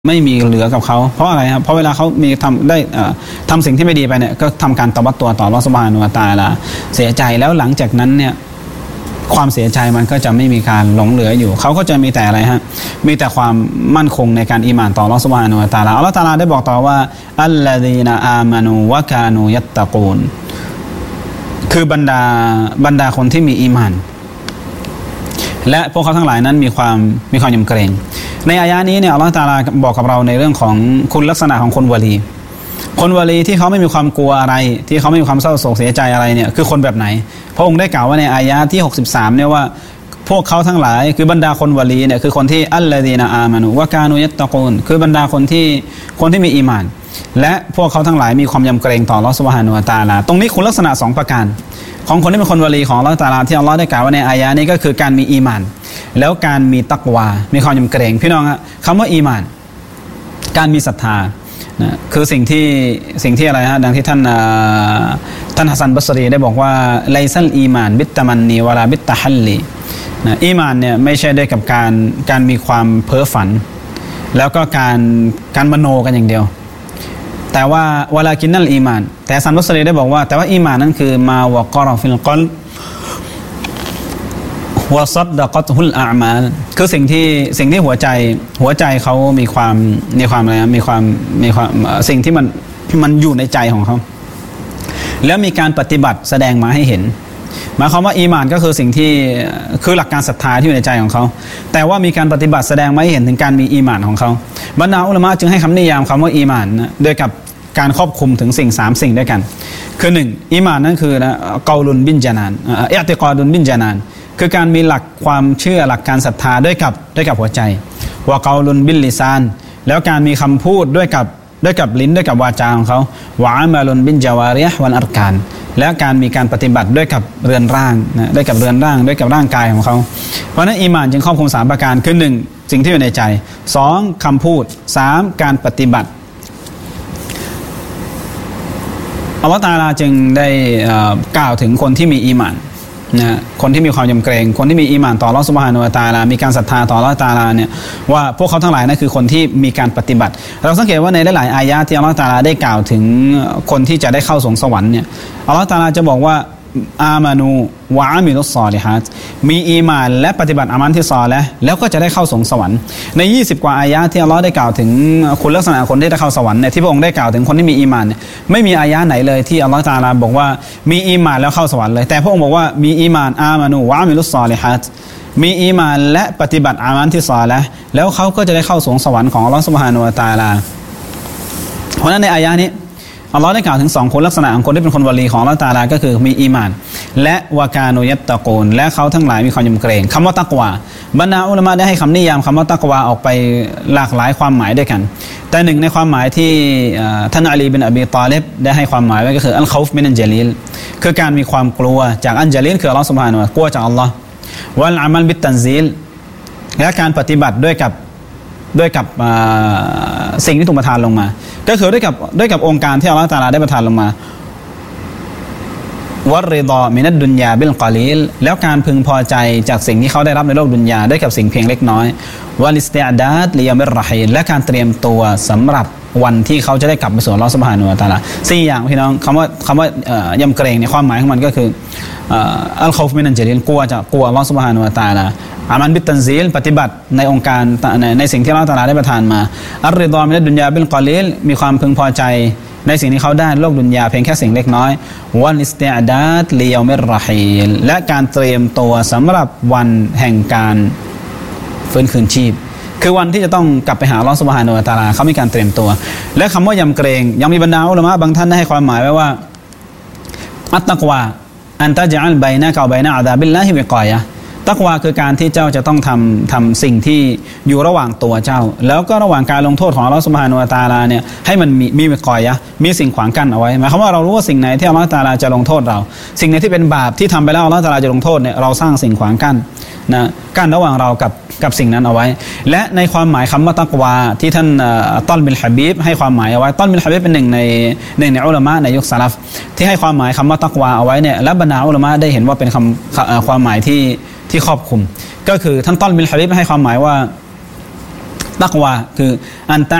ไม่มีเหลือกับเขาเพราะอะไรครับเพราะเวลาเขามีทำสิ่งที่ไม่ดีไปเนี่ยก็ทำการตบัดตัวต่ออัลเลาะห์ซุบฮานะฮูวะตะอาลาเสียใจแล้วหลังจากนั้นเนี่ยความเสียใจมันก็จะไม่มีการหลงเหลืออยู่เขาก็จะมีแต่อะไรฮะมีแต่ความมั่นคงในการอีหม่านต่ออัลเลาะห์ซุบฮานะฮูวะตะอาลาอัลเลาะห์ตะอาลาได้บอกต่อว่าอัลลซีนะอามานูวะกานูยัตตะกูนคือบรรดาคนที่มีอีหม่านและพวกเขาทั้งหลายนั้นมีความยำเกรงในอายะนี้เนี่ยอัลเลาะห์ตะอาลาบอกกับเราในเรื่องของคุณลักษณะของคนวะลีที่เขาไม่มีความกลัวอะไรที่เขาไม่มีความเศร้าโศกเสียใจอะไรเนี่ยคือคนแบบไหนพระองค์ได้กล่าวว่าในอายะที่63เนี่ยว่าพวกเขาทั้งหลายคือบรรดาคนวะลีเนี่ยคือคนที่อัลลซีนะอามานูวะกานูยัตตะกูนคือบรรดาคนที่มีอีหม่านและพวกเขาทั้งหลายมีความยำเกรงต่ออัลเลาะห์ซุบฮานะฮูวะตะอาลาตรงนี้คุณลักษณะ2ประการของคนที่เป็นคนวะลีของอัลเลาะห์ตะอาลาที่อัลเลาะห์ได้กล่าวว่าในอายะนี้ก็คือการมีอีหม่านแล้วการมีตักวามีความยำเกรงพี่น้องฮะคำว่าอีหม่านการมีศรัทธานะคือสิ่งที่อะไรฮะดังที่ท่านฮัสซันบัศรีได้บอกว่าไลซัลอีหม่านบิตตะมันนีวะลาบิตตะฮัลลีนะอีหม่านเนี่ยไม่ใช่ได้กับการมีความเพ้อฝันแล้วก็การมโนกันอย่างเดียวแต่ว่าวะลากินนัลอีหม่านแต่ฮัสซันบัศรีได้บอกว่าแต่ว่าอีหม่านนั้นคือมาวะกอรอฟิลกอลวะซัดดะกอตฮุลอามาลคือสิ่งที่หัวใจเขามีความอะไรนะมีความสิ่งที่มันอยู่ในใจของเขาแล้วมีการปฏิบัติแสดงมาให้เห็นหมายความว่าอีหม่านก็คือสิ่งที่คือหลักการศรัทธาที่อยู่ในใจของเขาแต่ว่ามีการปฏิบัติแสดงมาให้เห็นถึงการมีอีหม่านของเขาบรรดาอุลามะจึงให้คำนิยามคำว่าอีหม่านนะโดยกับการครอบคลุมถึง3 สิ่งด้วยกันคือ1อีหม่านนั่นคือนะกอลุนบินญะนานอิอ์ติกอดุนบินญะนานคือการมีหลักความเชื่อหลักการศรัทธาด้วยกับหัวใจวะกอลุนบิลลิซานแล้วการมีคำพูดด้วยกับลิ้นด้วยกับวาจาของเขาวะอามัลุนบินญาวาริยะฮ์วัลอัรกานและการมีการปฏิบัติด้วยกับเรือนร่างนะด้วยกับเรือนร่างด้วยกับร่างกายของเขาเพราะนั้นอีหม่านจึงครอบคลุม3ประการคือ1สิ่งที่อยู่ในใจ2คำพูด3การปฏิบัติอัลเลาะห์ตะอาลาจึงได้กล่าวถึงคนที่มีอีหม่านนะคนที่มีความยำเกรงคนที่มีอีหม่านต่ออัลเลาะห์ซุบฮานะฮูวะตะอาลามีการศรัทธาต่ออัลเลาะห์ตะอาลาเนี่ยว่าพวกเขาทั้งหลายนั่นคือคนที่มีการปฏิบัติเราสังเกตว่าในหลายๆอายะห์ที่อัลเลาะห์ตะอาลาได้กล่าวถึงคนที่จะได้เข้าสวรรค์เนี่ยอัลเลาะห์ตะอาลาจะบอกว่าอามานูวะอามิลุศศอลิฮาตมีอีหม่านและปฏิบัติอามัลที่ศอลิฮ์แล้วก็จะได้เข้าสวรรค์ใน20กว่าอายะห์ที่อัลเลาะห์ได้กล่าวถึงคุณลักษณะคนที่ได้เข้าสวรรค์เนี่ยที่พระองค์ได้กล่าวถึงคนที่มีอีหม่านไม่มีอายะห์ไหนเลยที่อัลเลาะห์ตะอาลาบอกว่ามีอีหม่านแล้วเข้าสวรรค์เลยแต่พระองค์บอกว่ามีอีหม่านอามานูวะอามิลุศศอลิฮาตมีอีหม่านและปฏิบัติอามัลที่ศอลิฮ์แล้วเขาก็จะได้เข้าสวรรค์ของอัลเลาะห์ซุบฮานะฮูวะตะอาลาเพราะฉะนั้นในอายะห์นี้อัลลอฮ์ได้กล่าวถึง2คนลักษณะของคนที่เป็นคนวะลีของอัลเลาะห์ตะอาลาก็คือมีอีหม่านและวะกานูยัตตะกูนและเขาทั้งหลายมีความยำเกรงคำว่าตักวาบรรดาอุลามะได้ให้คำนิยามคำว่าตักวาออกไปหลากหลายความหมายด้วยกันแต่หนึ่งในความหมายที่ท่านอาลีบินอบีฏอลิบได้ให้ความหมายไว้ก็คืออัลคอฟมินันญะลีลคือการมีความกลัวจากอันญะลีลคืออัลเลาะห์ซุบฮานะฮูวะตะอาลากลัวจากอัลเลาะห์วัลอามัลบิตตันซีลและการปฏิบัติด้วยกับสิ่งที่ถูกประทานลงมาก็คือด้วยกับองค์การที่อัลเลาะห์ตะอาลาได้ประทานลงมาวัรริฎอมินัดดุนยาบิลกอลีลแล้วการพึงพอใจจากสิ่งที่เขาได้รับในโลกดุนยาด้วยกับสิ่งเพียงเล็กน้อยวัลิสติอ์ดาดลิยามิรเราะฮีลและการเตรียมตัวสำหรับวันที่เขาจะได้กลับไปสู่อัลเลาะห์ซุบฮานะฮูวะตะอาลา4อย่างพี่น้องคำว่ายำเกรงในความหมายของมันก็คืออัลคอฟมินันญะลีลกลัวอัลเลาะห์ซุบฮานะฮูวะตะอาลาอามันบิตตันซีลปฏิบัติในองค์การในสิ่งที่อัลเลาะห์ตะอาลาได้ประทานมาอัรริฎอมินัดดุนยาบิลกอลีลมีความพึงพอใจในสิ่งที่เขาได้โลกดุนยาเพียงแค่สิ่งเล็กน้อยวัลิสติอ์ดาดลิยามิรเราะฮีลและการเตรียมตัวสำหรับวันแห่งการฟื้นคืนชีพคือวันที่จะต้องกลับไปหาอัลเลาะห์ซุบฮานะฮูวะตะอาลาเขามีการเตรียมตัวและคำว่ายำเกรงยังมีบรรดาอุลามะบางท่านได้ให้ความหมายไว้ว่าอัตตักวาอันตะญะอัลบัยนะกะวะบัยนะอะซาบิลลาฮิวิกอยะตักวาคือการที่เจ้าจะต้องทำสิ่งที่อยู่ระหว่างตัวเจ้าแล้วก็ระหว่างการลงโทษของอัลเลาะห์ซุบฮานะฮูวะตะอาลาเนี่ยให้มันมีวิกอยะมีสิ่งขวางกั้นเอาไว้หมายความว่าเรารู้ว่าสิ่งไหนที่อัลเลาะห์ตะอาลาจะลงโทษเราสิ่งไหนที่เป็นบาปที่ทำไปแล้วอัลเลาะห์ตะอาลาจะลงโทษเนี่ยเราสร้างสิ่งขวางกั้นนะกั้นระหว่างเรากับสิ่งนั้นเอาไว้และในความหมายคำว่าตักวาที่ท่านตัลบิลฮะบีบให้ความหมายเอาไว้ตัลบิลฮะบีบเป็นหนึ่งในอุลามะในยุคซะลัฟที่ให้ความหมายคำว่าตักวาเอาไว้เนี่ยและบรรดาอุลามะได้เห็นว่าเป็นความหมายที่ครอบคลุมก็คือท่านตัลบิลฮะบีบให้ความหมายว่าตักวาคืออันตะ